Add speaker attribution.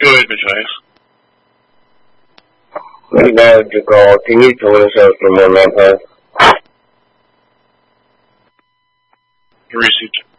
Speaker 1: Go ahead, Matthias.
Speaker 2: Right now, Jagal, can you join us after more Vampire?
Speaker 1: Received.